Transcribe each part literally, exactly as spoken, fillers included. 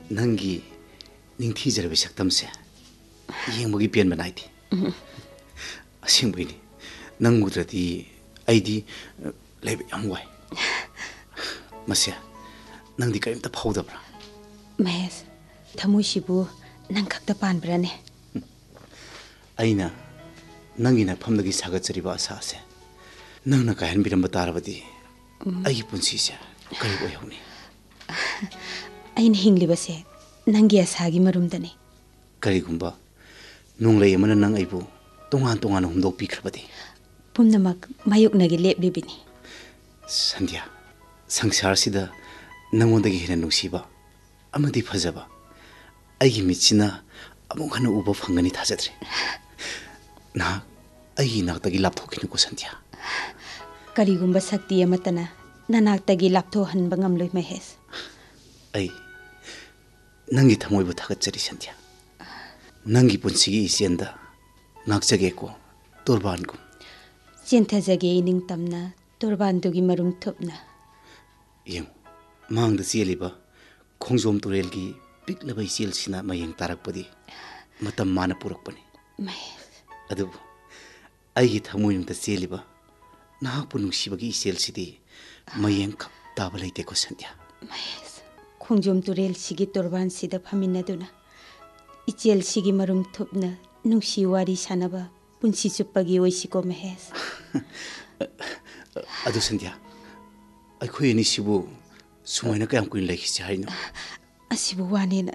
नंगी निंथी जरबे सक्तम से येंबगी पेन बनाइथि असिंबइनि नंगुद्रति आइदि लेबे याम वाइ मसे नंदी करिमता फाउदब्रा महेश थमुसिबु नंग खक्ता पानब्राने आइना नंगिना फमदगी सागचरिबा आसासे नंगना कायन बिरम बतारबदी आइ पुंसी से करि ओयौनी आइन हिंगलिबसे नंगी आसागी मरुमदने करिगुंबा नोंगलै अमना नंग आइबु तोंगान तोंगान हुमदोक पिखरबदी पुमनमक मायुकनगी लेबलिबिनी संध्या संसारसिदा नंगोंदगी हेना नुसीबा अमदी फजबा आइगी मिचिना अमुक हन उबा फंगनी थाजद्रे ना आइगी नाक्तगी लापथोखिनुको संध्या करिगुंबा शक्ति अमतना ननाक्तगी लापथो हनबा ngamloi महेश आई नंगी थमोइबु थागतचरी संध्या नंगी पुंसिगी इसेंदा नाक्चगेको तोरबानगु चेंथजगे इनिंग तमना तोरबानदुगी मरुम थुपना यंग मांगद चेलिबा खोंजोम तुरेलगी पिकलबा इसेलसिना मयंग तारकपदी मतम माना पुरकपने महेश अदुबु आइगी थमोइनुंगदा चेलिबा नाहकपु नुंसिबगी इसेलसिदी मयंग खक ताबा लैतेको संध्या महेश खोंजोम तुरेल सिगी तोरबान सिदा फमिनदुना इचेल सिगी मरुम थुपना नुंसी वारी सानबा पुंसी चुप्पगी ओइसिको महेश अदु संध्या अखोय निसिबु सुमायना कयम कुइन लैखिसे हाइनो असिबु वानेना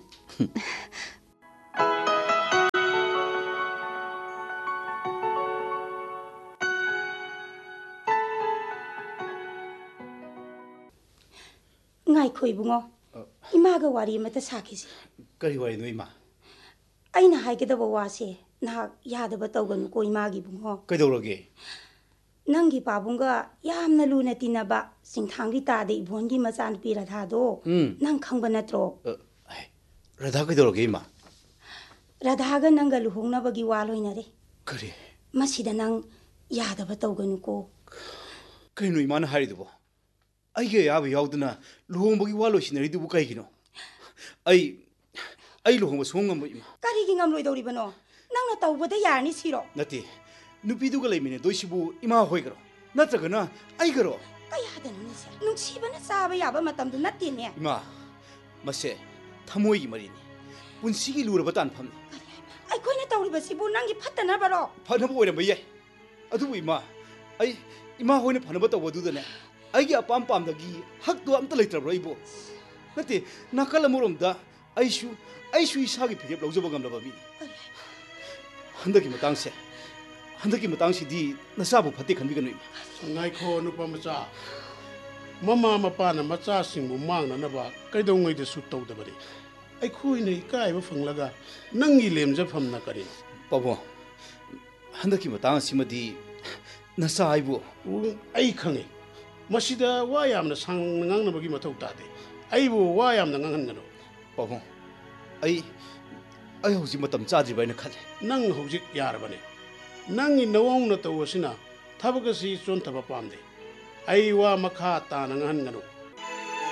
ngai khoi bungo ima ga wari mata sakhisi kari wari no ima aina haigeda ba wase na yada ba tawgan ko ima gi bungo kaidoroge nangi pabunga yamna luna tinaba singthangri ta de ibongi machan pi radha do nang khangba natro radha kaidoroge ima radha ga nanga luhongna bagi waloina re kari masida nang yada ba tawgan ko kaino imana haridubo आइगे याब याउदना लुहोंबगी वा लोसिनरिदुबु काइगिनो आई आई लुहोंब सोंगम इमा कारिगी ngam loi दौरिबनो नंगना तौबदा यारनि सिरो नति नुपिदुगा लैमिने दोइसिबु इमा होइगरो नत्रगना आइगरो कयादन निसे नुंसिबना साबा याबा मतमदु नत्तिने इमा मसे थमोइगी मरिनि पुंसिगी लुरबा तानफमनि आई खोइना तौरिबसिबु नंगी फत्तना बरो फनबो ओइरम बय अदुबु इमा आई इमा होइना फनबा तौबदुदने आइगे अपाम पामदगी हक तो अमता लेत्रब्रो इबो नते नाकल अमरोमदा आइसु आइसु इसागी फिरेप लौजबा गमलबा बि हंदकी मतांगसे हंदकी मतांगसिदी नसाबु फते खनबिगनु इमा संगाइखो नुपमचा ममा मपाना मचा सिंगु मांगननबा कैदौंगैदसु तौदबरे आइखोइने इकाइबा फंगलगा नंगी लेमजफमना करि पबो हंदकी मतांगसिमदी नसा आइबो आई खंगे मसीदा वा यामना सांग ngangnabagi mathau tade aibo wa yamna nganghangano pabong ai ai hoji matam chadri baina khale nang hoji yarabane nangi nawong na tawasina thabagasi chon thaba pamde ai wa makha ta nanghan ngano